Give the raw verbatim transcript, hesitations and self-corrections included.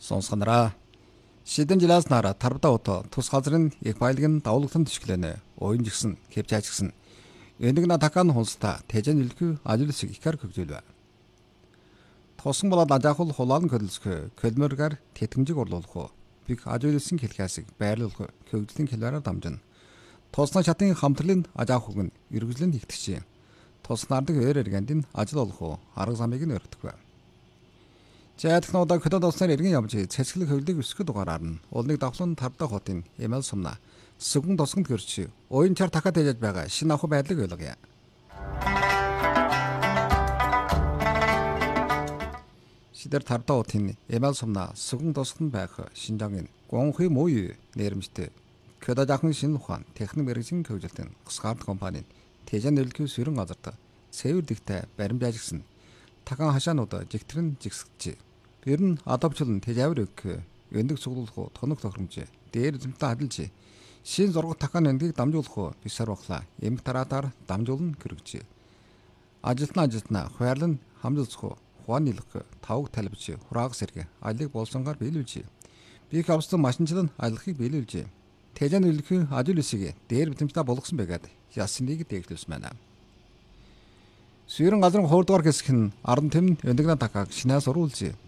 Сонсгонараа. Шидэн жилаас нара тарбда ото тус газрын их баялагын давлагдсан төшгөлөнө. Оюун жигсэн, кепжаач гсэн. Энийг на такан хонста тэжэн илхүү ажил шиг ихэр хөгжүүлвэ. Тосон болоод ажаахул хулаан хөдөлсгөө көлмөргөр тэтгэмжиг орлуулах уу. Бик ажиулсан хэлхээсийг байрлуулах хөгжлийн хэлбэрээр дамжина. Тосноо шатын хамтлын ажаах үг нь эргэлэн ихтгчээ. Тоснаардаг өөр эргэнд ажил олох уу арга замыг нь өргөдөг бай. Жаадхнуудаа хөдөө досноор иргэн явж цэцгэлэг хөвлөг өсгөх дугаараар нь уулныг давхлан тавда хотын эмэл сумна сүгэн тосгонд гэрч уян чар дахиад ээжж байгаа шинэ ахуй байдлыг ойлгоё. Сидэр тавда хотын эмэл сумна сүгэн тосгонд байх Шинжаагийн гонхи муу нэрмжтэй хөдөө дахин шинэ ухаан техник мэргэжийн хөгжилтийн гасгарт компанийн тэжэн нөлгөө сүрэн газарт цэвэр дэгтэй баримжааж гисэн такан хашаанууд жигтрэн жигсгчээ. Ер нь адавчлан тэжавэр өгөх өндөг цуглуулах тоног тохиромж дээр зэмтэн хадалж шин зургат такан өндгийг дамжуулах бисар бахла эмх тараатаар дамжуулан гэрэгжээ. Ажилтна ажилтна хуваарлан хамжилцах хуан нилэх тавг талбич хурааг сэргэ алиг болсонгаар биелүүлжээ. Бих авсан машинчлан алихыг биелүүлжээ. Тэжэн нөлгөө ажил үсгийг дээр битэмжтэй болгосон байгаад ясныг дэглүүлсэн байна. Сүрэн газрын хуурдгаар хэсэг нь ардан тэм өндөгнө такаг шинаас оруулж